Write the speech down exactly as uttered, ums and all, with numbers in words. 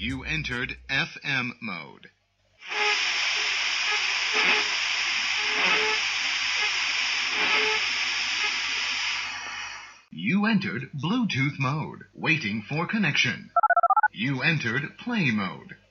You entered F M mode. You entered Bluetooth mode, waiting for connection. You entered play mode.